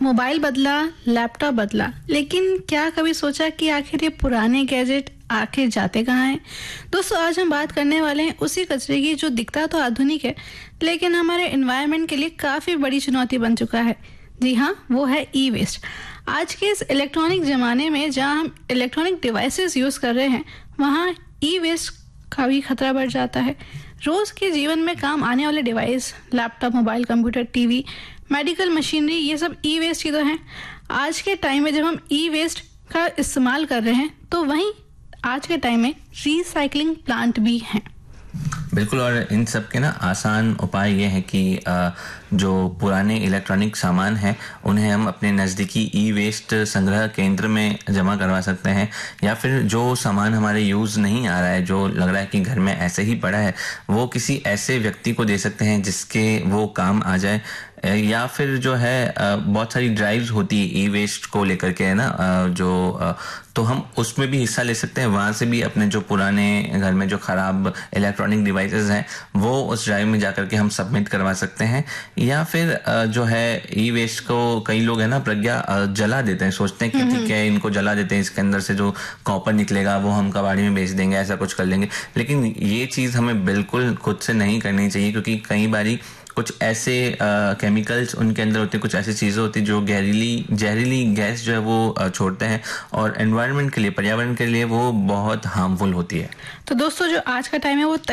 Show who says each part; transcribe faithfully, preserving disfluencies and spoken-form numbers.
Speaker 1: Mobile बदला, laptop बदला, लेकिन क्या कभी सोचा कि आखिर ये पुराने गैजेट आखिर जाते कहाँ हैं? दोस्तों, आज हम बात करने वाले हैं उसी कचरे की जो दिखता तो आधुनिक है, लेकिन हमारे एनवायरनमेंट के लिए काफ़ी बड़ी चुनौती बन चुका है। जी हाँ, वो है ई वेस्ट। आज के इस इलेक्ट्रॉनिक ज़माने में जहाँ हम इलेक्ट्रॉनिक डिवाइसेस यूज़ कर रहे हैं, वहाँ ई वेस्ट का भी खतरा बढ़ जाता है। रोज़ के जीवन में काम आने वाले device, laptop, mobile, computer, TV, medical machinery, ये सब ई वेस्ट ही तो हैं। आज के टाइम में जब हम ई वेस्ट का इस्तेमाल कर रहे हैं, तो वहीं आज के टाइम में रिसाइकलिंग प्लांट भी हैं।
Speaker 2: बिल्कुल, और इन सब के ना आसान उपाय ये है कि जो पुराने इलेक्ट्रॉनिक सामान हैं उन्हें हम अपने नज़दीकी ई वेस्ट संग्रह केंद्र में जमा करवा सकते हैं, या फिर जो सामान हमारे यूज़ नहीं आ रहा है, जो लग रहा है कि घर में ऐसे ही पड़ा है, वो किसी ऐसे व्यक्ति को दे सकते हैं जिसके वो काम आ जाए। या फिर जो है बहुत सारी ड्राइव्स होती है ई वेस्ट को लेकर के, है ना, जो तो हम उसमें भी हिस्सा ले सकते हैं। वहाँ से भी अपने जो पुराने घर में जो ख़राब इलेक्ट्रॉनिक डिवाइसेस हैं वो उस ड्राइव में जाकर के हम सबमिट करवा सकते हैं। या फिर जो है ई वेस्ट को कई लोग है ना प्रज्ञा जला देते हैं, सोचते हैं कि ठीक है इनको जला देते हैं, इसके अंदर से जो कॉपर निकलेगा वो हम कबाड़ी में बेच देंगे, ऐसा कुछ कर लेंगे। लेकिन ये चीज़ हमें बिल्कुल खुद से नहीं करनी चाहिए, क्योंकि कई बारी कुछ ऐसे केमिकल्स उनके अंदर होते हैं, कुछ ऐसी चीज़ें होती हैं जो जहरीली जहरीली गैस जो है वो छोड़ते हैं, और एनवायरनमेंट के लिए, पर्यावरण के लिए वो बहुत हार्मफुल होती है।
Speaker 1: तो दोस्तों, जो आज का टाइम है वो